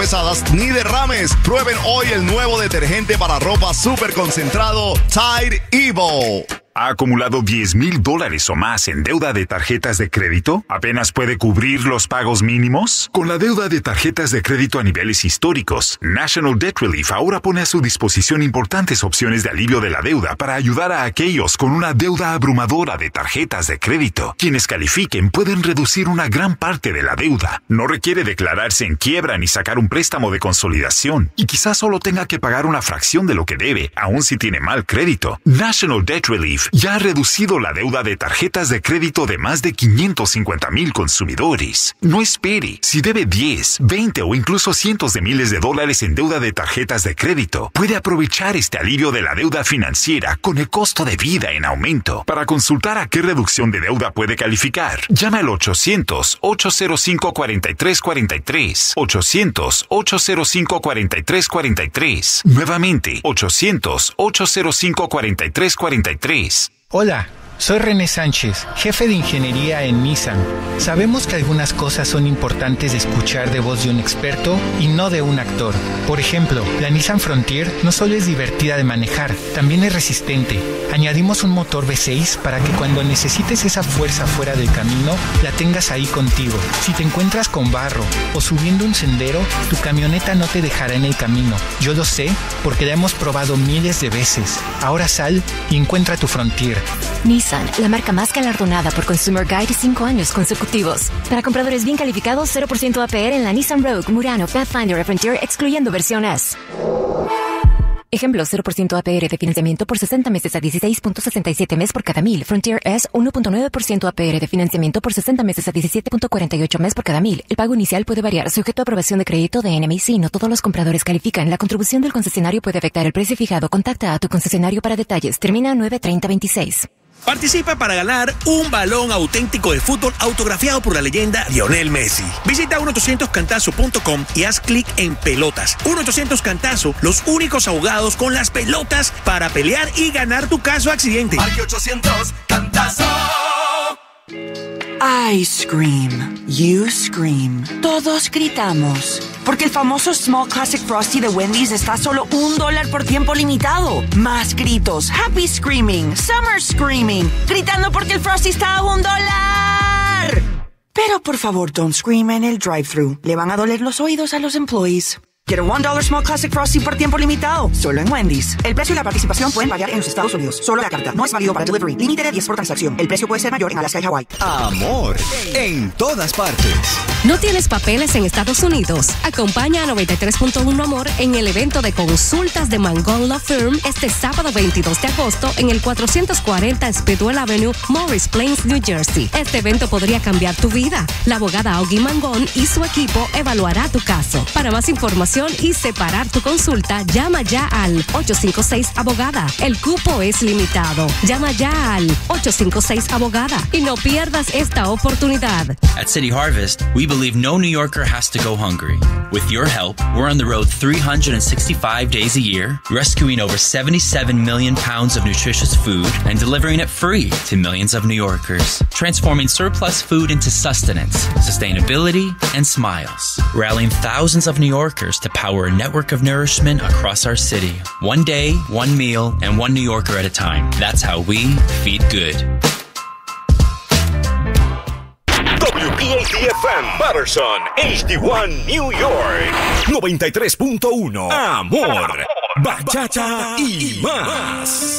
pesadas ni derrames. Prueben hoy el nuevo detergente para ropa súper concentrado Tide Evo. ¿Ha acumulado $10,000 o más en deuda de tarjetas de crédito? ¿Apenas puede cubrir los pagos mínimos? Con la deuda de tarjetas de crédito a niveles históricos, National Debt Relief ahora pone a su disposición importantes opciones de alivio de la deuda para ayudar a aquellos con una deuda abrumadora de tarjetas de crédito. Quienes califiquen pueden reducir una gran parte de la deuda. No requiere declararse en quiebra ni sacar un préstamo de consolidación. Y quizás solo tenga que pagar una fracción de lo que debe, aun si tiene mal crédito. National Debt Relief ya ha reducido la deuda de tarjetas de crédito de más de 550,000 consumidores. No espere. Si debe 10, 20 o incluso cientos de miles de dólares en deuda de tarjetas de crédito, puede aprovechar este alivio de la deuda financiera con el costo de vida en aumento. Para consultar a qué reducción de deuda puede calificar, llama al 800-805-4343. 800-805-4343. Nuevamente, 800-805-4343. Hola, soy René Sánchez, jefe de ingeniería en Nissan. Sabemos que algunas cosas son importantes de escuchar de voz de un experto y no de un actor. Por ejemplo, la Nissan Frontier no solo es divertida de manejar, también es resistente. Añadimos un motor V6 para que cuando necesites esa fuerza fuera del camino, la tengas ahí contigo. Si te encuentras con barro o subiendo un sendero, tu camioneta no te dejará en el camino. Yo lo sé porque la hemos probado miles de veces. Ahora sal y encuentra tu Frontier. Nissan, la marca más galardonada por Consumer Guide 5 años consecutivos. Para compradores bien calificados, 0% APR en la Nissan Rogue, Murano, Pathfinder y Frontier, excluyendo versión S. Ejemplo, 0% APR de financiamiento por 60 meses a 16.67 mes por cada 1,000. Frontier S, 1.9% APR de financiamiento por 60 meses a 17.48 mes por cada 1,000. El pago inicial puede variar, sujeto a aprobación de crédito de NMIC. No todos los compradores califican. La contribución del concesionario puede afectar el precio fijado. Contacta a tu concesionario para detalles. Termina 9/30/26. Participa para ganar un balón auténtico de fútbol autografiado por la leyenda Lionel Messi. Visita 1-800-Cantazo.com y haz clic en pelotas. 1-800-Cantazo, los únicos abogados con las pelotas para pelear y ganar tu caso accidente. Marque 800-Cantazo. I scream, you scream, todos gritamos. Porque el famoso Small Classic Frosty de Wendy's está a solo $1 por tiempo limitado. Más gritos, happy screaming, summer screaming, gritando porque el Frosty está a $1. Pero por favor, don't scream en el drive-thru. Le van a doler los oídos a los employees. Quiero $1 Small Classic Frosty por tiempo limitado, solo en Wendy's. El precio y la participación pueden variar en los Estados Unidos. Solo la carta. No es válido para delivery. Límite de 10 por transacción. El precio puede ser mayor en Alaska y Hawái. Amor en todas partes. ¿No tienes papeles en Estados Unidos? Acompaña a 93.1 Amor en el evento de consultas de Mangón Law Firm este sábado 22 de agosto en el 440 Speedwell Avenue, Morris Plains, New Jersey. Este evento podría cambiar tu vida. La abogada Augie Mangón y su equipo evaluará tu caso. Para más información y separar tu consulta, llama ya al 856-ABOGADA. El cupo es limitado. Llama ya al 856-ABOGADA y no pierdas esta oportunidad. At City Harvest, we believe no New Yorker has to go hungry. With your help, we're on the road 365 days a year, rescuing over 77 million pounds of nutritious food and delivering it free to millions of New Yorkers, transforming surplus food into sustenance, sustainability, and smiles, rallying thousands of New Yorkers to power a network of nourishment across our city. One day, one meal, and one New Yorker at a time. That's how we feed good. WPAT-FM, Patterson, HD1, New York. 93.1. Amor, bachata y más.